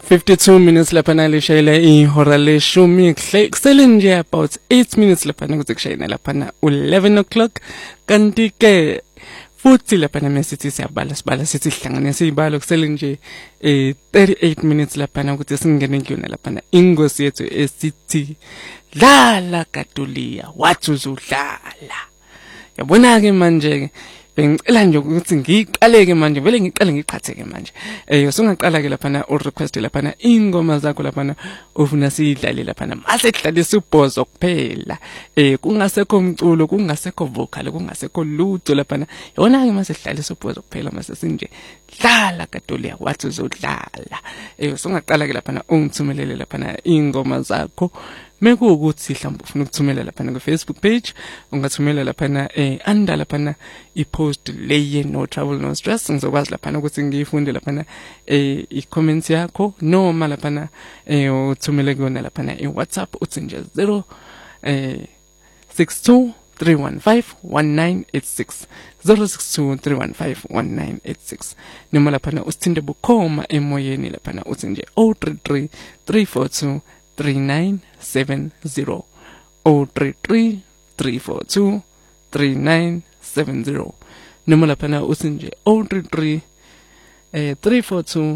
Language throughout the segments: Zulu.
52 minutes laphana lishayile ihora leshumi kusele nje about 8 minutes laphana kuze kushayina laphana 11 o'clock kanti ke futhi laphana mesithi siyabala sithi sihlanganise izibalo kusele nje 38 minutes laphana ukuthi singene kuyona laphana ingosi yethu esithi dlala Katulia wathi uzudlala. Yabona ke manje ke bengicela nje ukuthi ngiqaleke manje vele ngiqale ngiqhatheke manje usungaqala ke laphana u request laphana ingoma zakho laphana ufuna sidlale laphana mase sidlalisa ubhozo kuphela kungasekho umculo kungasekho vocal kungasekho lutho laphana yona ke mase sidlalisa ubhozo kuphela mase sinje dlala Katulia wathi uzodlala usungaqala ke laphana ungithumelele laphana ingoma zakho mekuwukuthi mhlawumbe ufuna ukuthumela laphana ku Facebook page ungathumela laphana anda laphana ipost leye no trouble no stress ngizokwazi laphana ukuthi ngiyifunde laphana i-comment yakho noma laphana uthumele kuyona laphana WhatsApp uthi nje 062 3151986 noma laphana usithinde bukhoma emoyeni laphana uthi nje 033 342 3970 033 342 3970 noma laphana usinje 033 342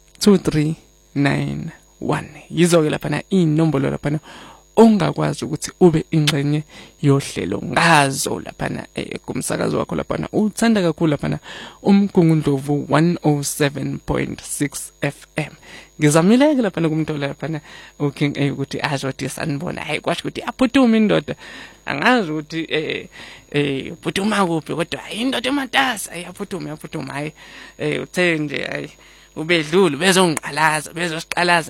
2391 yizo ke laphana inombolo laphana ongakwazi ukuthi ube ingxenye yohlelo ngazo laphana kumsakazo wakho laphana uthanda kakhulu laphana umgungundlovu 107.6 FM. Ngizamile ke laphana kumntola laphana uking ukuthi azothi sanibona hayi kwasho ukuthi aphutuma indoda angazi ukuthi uphutuma kuphi kodwa indoda ematasa ayiphutuma hayi uthe nje hayi ubedlulu bezongiqalaza bezosiqalaza